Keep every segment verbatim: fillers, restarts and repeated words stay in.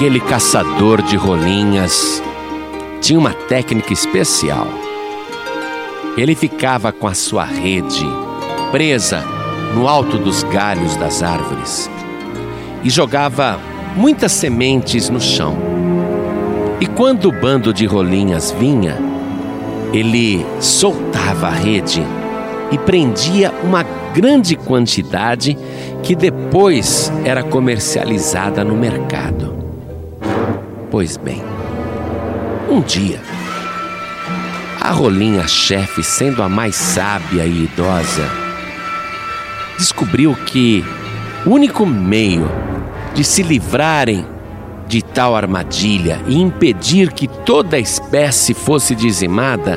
Aquele caçador de rolinhas tinha uma técnica especial. Ele ficava com a sua rede presa no alto dos galhos das árvores e jogava muitas sementes no chão. E quando o bando de rolinhas vinha, ele soltava a rede e prendia uma grande quantidade que depois era comercializada no mercado. Pois bem, um dia, a rolinha-chefe, sendo a mais sábia e idosa, descobriu que o único meio de se livrarem de tal armadilha e impedir que toda a espécie fosse dizimada,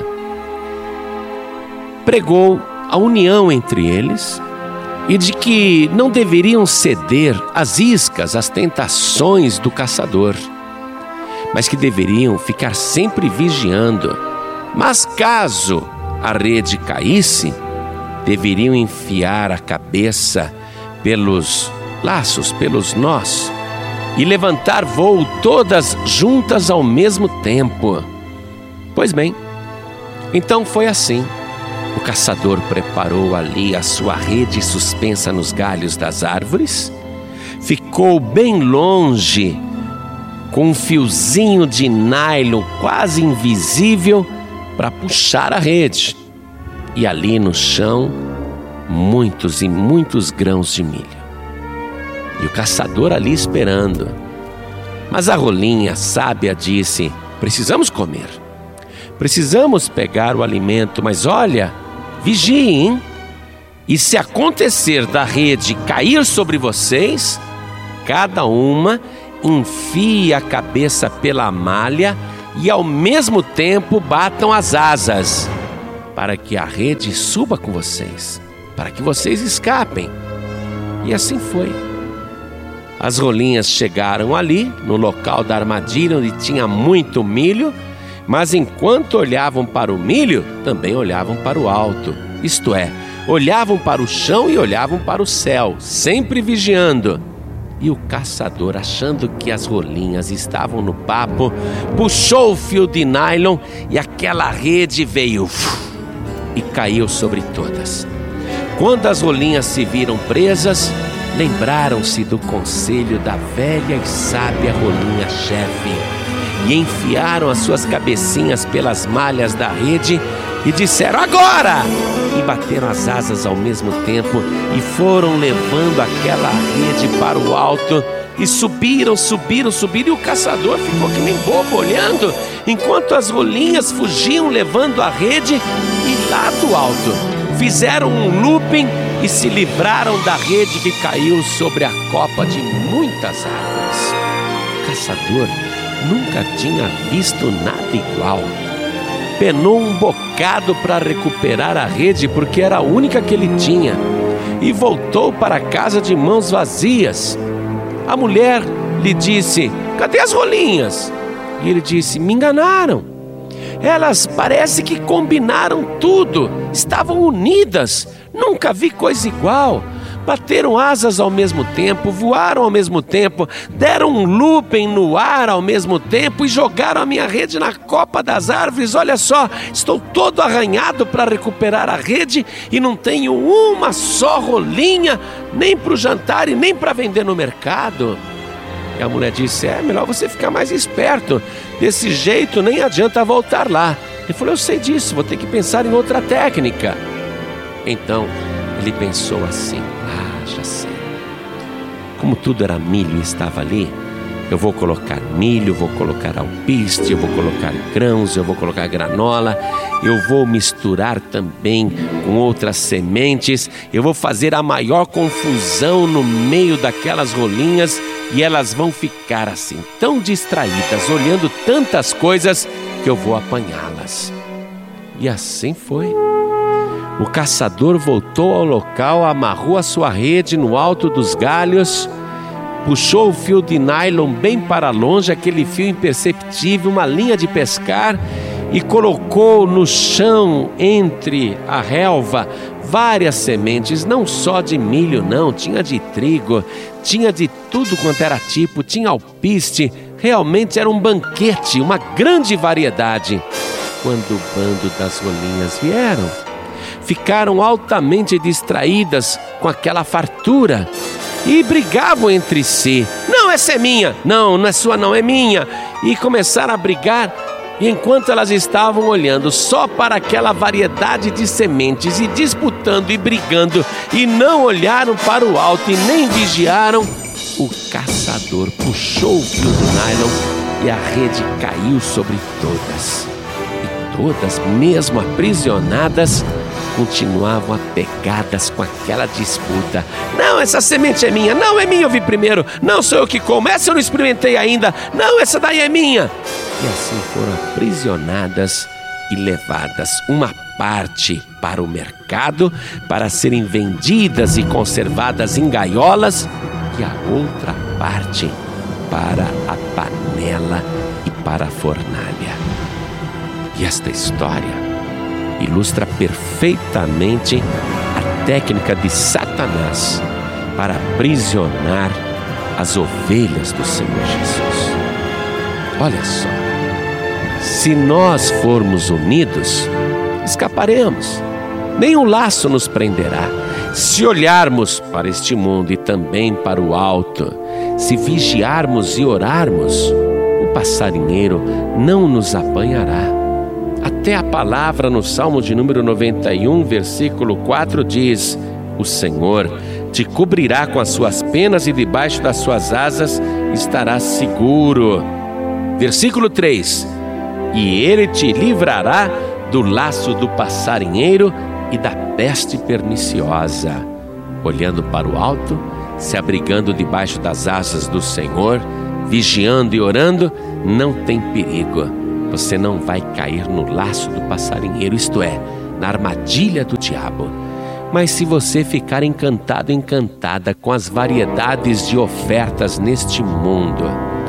pregou a união entre eles e de que não deveriam ceder às iscas, às tentações do caçador, mas que deveriam ficar sempre vigiando. Mas caso a rede caísse, deveriam enfiar a cabeça pelos laços, pelos nós, e levantar voo todas juntas ao mesmo tempo. Pois bem, então foi assim. O caçador preparou ali a sua rede suspensa nos galhos das árvores, ficou bem longe, com um fiozinho de nylon quase invisível para puxar a rede. E ali no chão, muitos e muitos grãos de milho. E o caçador ali esperando. Mas a rolinha sábia disse: precisamos comer. Precisamos pegar o alimento, mas olha, vigiem. E se acontecer da rede cair sobre vocês, cada uma enfie a cabeça pela malha e ao mesmo tempo batam as asas, para que a rede suba com vocês, para que vocês escapem. E assim foi. As rolinhas chegaram ali, no local da armadilha onde tinha muito milho, mas enquanto olhavam para o milho, também olhavam para o alto. Isto é, olhavam para o chão e olhavam para o céu, sempre vigiando. E o caçador, achando que as rolinhas estavam no papo, puxou o fio de nylon e aquela rede veio uf, e caiu sobre todas. Quando as rolinhas se viram presas, lembraram-se do conselho da velha e sábia rolinha-chefe e enfiaram as suas cabecinhas pelas malhas da rede e disseram: agora! E bateram as asas ao mesmo tempo e foram levando aquela rede para o alto e subiram, subiram, subiram, e o caçador ficou que nem bobo olhando enquanto as rolinhas fugiam levando a rede, e lá do alto fizeram um looping e se livraram da rede que caiu sobre a copa de muitas árvores. O caçador nunca tinha visto nada igual. Penou um bocado para recuperar a rede, porque era a única que ele tinha, e voltou para casa de mãos vazias. A mulher lhe disse: cadê as rolinhas? E ele disse: me enganaram. Elas parece que combinaram tudo, estavam unidas, nunca vi coisa igual. Bateram asas ao mesmo tempo, voaram ao mesmo tempo, deram um looping no ar ao mesmo tempo e jogaram a minha rede na copa das árvores. Olha só, estou todo arranhado para recuperar a rede e não tenho uma só rolinha, nem para o jantar e nem para vender no mercado. E a mulher disse: é melhor você ficar mais esperto, desse jeito nem adianta voltar lá. Ele falou: eu sei disso, vou ter que pensar em outra técnica. Então ele pensou assim: ah, já sei. Como tudo era milho e estava ali, eu vou colocar milho, vou colocar alpiste, eu vou colocar grãos, eu vou colocar granola, eu vou misturar também com outras sementes, eu vou fazer a maior confusão no meio daquelas rolinhas e elas vão ficar assim, tão distraídas, olhando tantas coisas, que eu vou apanhá-las. E assim foi. O caçador voltou ao local, amarrou a sua rede no alto dos galhos, puxou o fio de nylon bem para longe, aquele fio imperceptível, uma linha de pescar, e colocou no chão, entre a relva, várias sementes, não só de milho não, tinha de trigo, tinha de tudo quanto era tipo, tinha alpiste, Realmente era um banquete, uma grande variedade. Quando o bando das rolinhas vieram, ficaram altamente distraídas com aquela fartura e brigavam entre si. Não, essa é minha. Não, não é sua, não, é minha. E começaram a brigar. E enquanto elas estavam olhando só para aquela variedade de sementes e disputando e brigando e não olharam para o alto e nem vigiaram, o caçador puxou o fio do nylon e a rede caiu sobre todas. E todas, mesmo aprisionadas, continuavam apegadas com aquela disputa. Não, essa semente é minha. Não, é minha, eu vi primeiro. Não, sou eu que como. Essa eu não experimentei ainda. Não, essa daí é minha. E assim foram aprisionadas e levadas uma parte para o mercado para serem vendidas e conservadas em gaiolas e a outra parte para a panela e para a fornalha. E esta história ilustra perfeitamente a técnica de Satanás para aprisionar as ovelhas do Senhor Jesus. Olha só, se nós formos unidos, escaparemos, nenhum laço nos prenderá. Se olharmos para este mundo e também para o alto, se vigiarmos e orarmos, o passarinheiro não nos apanhará. Até a palavra no Salmo de número noventa e um, versículo quatro diz: o Senhor te cobrirá com as suas penas e debaixo das suas asas estarás seguro. Versículo três: e ele te livrará do laço do passarinheiro e da peste perniciosa. Olhando para o alto, se abrigando debaixo das asas do Senhor, vigiando e orando, não tem perigo. Você não vai cair no laço do passarinheiro, isto é, na armadilha do diabo. Mas se você ficar encantado, encantada com as variedades de ofertas neste mundo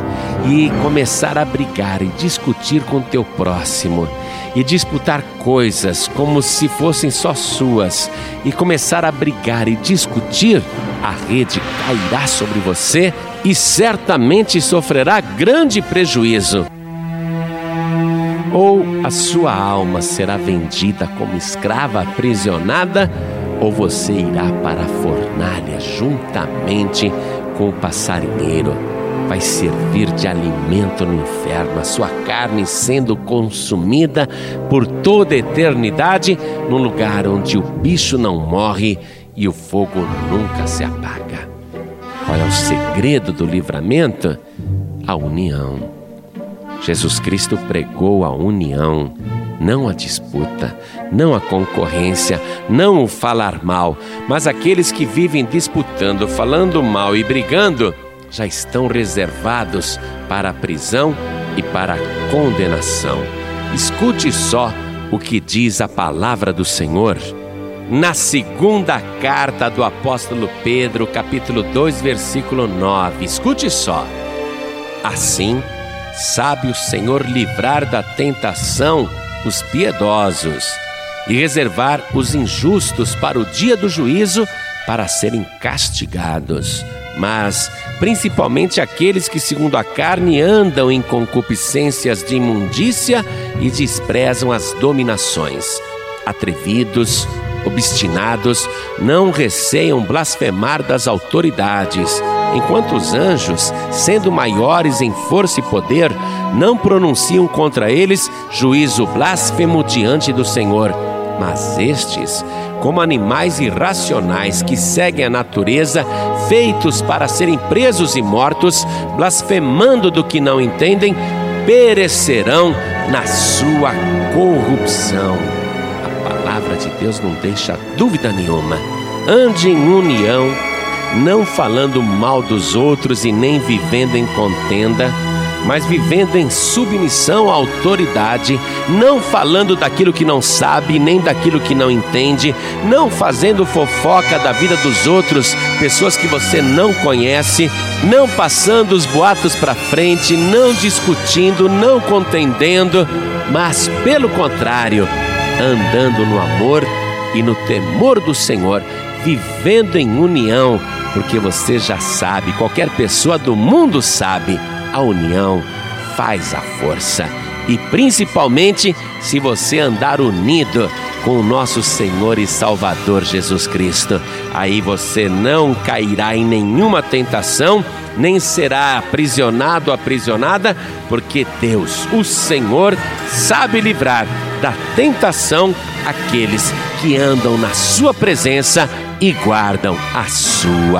e começar a brigar e discutir com teu próximo e disputar coisas como se fossem só suas e começar a brigar e discutir, a rede cairá sobre você e certamente sofrerá grande prejuízo. Ou a sua alma será vendida como escrava aprisionada, ou você irá para a fornalha juntamente com o passarinheiro. Vai servir de alimento no inferno, a sua carne sendo consumida por toda a eternidade, num lugar onde o bicho não morre e o fogo nunca se apaga. Qual é o segredo do livramento? A união. Jesus Cristo pregou a união, não a disputa, não a concorrência, não o falar mal, mas aqueles que vivem disputando, falando mal e brigando, já estão reservados para a prisão e para a condenação. Escute só o que diz a palavra do Senhor na segunda carta do apóstolo Pedro, capítulo dois, versículo nove. Escute só: assim sabe o Senhor livrar da tentação os piedosos e reservar os injustos para o dia do juízo, para serem castigados. Mas, principalmente aqueles que, segundo a carne, andam em concupiscências de imundícia e desprezam as dominações. Atrevidos, obstinados, não receiam blasfemar das autoridades, enquanto os anjos, sendo maiores em força e poder, não pronunciam contra eles juízo blasfemo diante do Senhor. Mas estes, como animais irracionais que seguem a natureza, feitos para serem presos e mortos, blasfemando do que não entendem, perecerão na sua corrupção. A palavra de Deus não deixa dúvida nenhuma. Ande em união, não falando mal dos outros e nem vivendo em contenda, mas vivendo em submissão à autoridade, não falando daquilo que não sabe, nem daquilo que não entende, não fazendo fofoca da vida dos outros, pessoas que você não conhece, não passando os boatos para frente, não discutindo, não contendendo, mas pelo contrário, andando no amor e no temor do Senhor, vivendo em união, porque você já sabe, qualquer pessoa do mundo sabe, a união faz a força. E principalmente se você andar unido com o nosso Senhor e Salvador Jesus Cristo. Aí você não cairá em nenhuma tentação, nem será aprisionado ou aprisionada, porque Deus, o Senhor, sabe livrar da tentação aqueles que andam na sua presença e guardam a sua